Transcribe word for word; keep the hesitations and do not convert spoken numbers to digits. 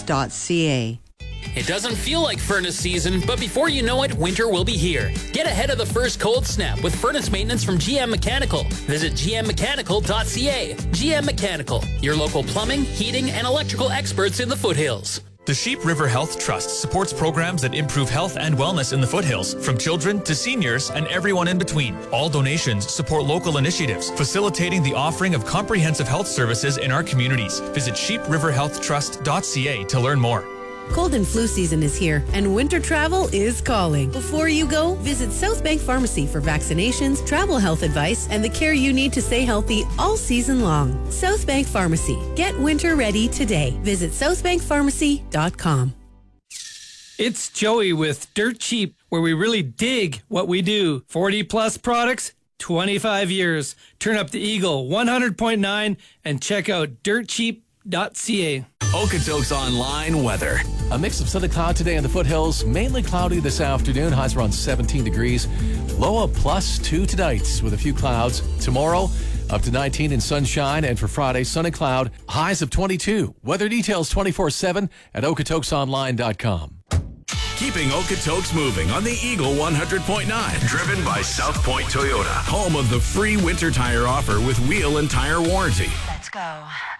dot c a. It doesn't feel like furnace season, but before you know it, winter will be here. Get ahead of the first cold snap with furnace maintenance from G M Mechanical. Visit g m mechanical dot c a. G M Mechanical, your local plumbing, heating, and electrical experts in the foothills. The Sheep River Health Trust supports programs that improve health and wellness in the foothills, from children to seniors and everyone in between. All donations support local initiatives, facilitating the offering of comprehensive health services in our communities. Visit sheep river health trust dot c a to learn more. Cold and flu season is here, and winter travel is calling. Before you go, visit South Bank Pharmacy for vaccinations, travel health advice, and the care you need to stay healthy all season long. South Bank Pharmacy. Get winter ready today. Visit south bank pharmacy dot com. It's Joey with Dirt Cheap, where we really dig what we do. forty plus products, twenty-five years. Turn up the Eagle one hundred point nine and check out dirt cheap dot c a. Okotoks Online weather. A mix of sun and cloud today in the foothills. Mainly cloudy this afternoon. Highs around seventeen degrees. Low of plus two tonight with a few clouds. Tomorrow, up to nineteen in sunshine. And for Friday, sun and cloud. Highs of twenty-two. Weather details twenty-four seven at okotoks online dot com. Keeping Okotoks moving on the Eagle one hundred point nine. Driven by South Point Toyota. Home of the free winter tire offer with wheel and tire warranty. Let's go.